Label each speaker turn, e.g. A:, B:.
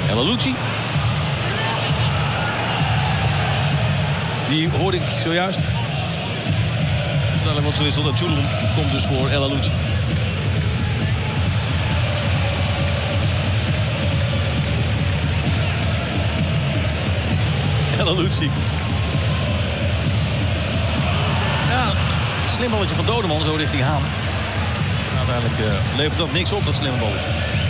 A: El Alouchi. Die hoorde ik zojuist. Sneller wordt gewisseld. En Chulum komt dus voor El Alouchi. El Alouchi. Ja, slim balletje van Dodeman zo richting Haan. Uiteindelijk levert dat niks op, dat slimme balletje.